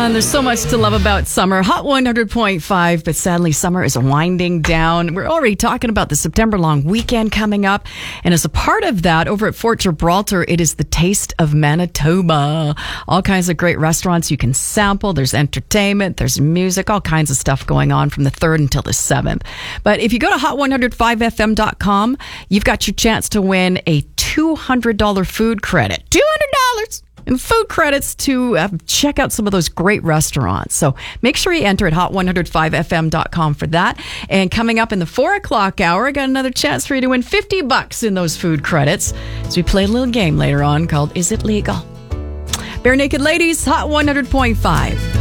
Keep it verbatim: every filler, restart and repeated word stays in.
And there's so much to love about summer. Hot one hundred point five, but sadly summer is winding down. We're already talking about the September long weekend coming up. And as a part of that, over at Fort Gibraltar, it is the Taste of Manitoba. All kinds of great restaurants you can sample. There's entertainment, there's music, all kinds of stuff going on from the third until the seventh. But if you go to hot one oh five f m dot com, you've got your chance to win a two hundred dollars food credit. two hundred dollars! And food credits to uh, check out some of those great restaurants. So make sure you enter at hot one oh five f m dot com for that. And coming up in the four o'clock hour, I got another chance for you to win fifty bucks in those food credits as we play a little game later on called Is It Legal? Bare Naked Ladies, Hot one hundred point five.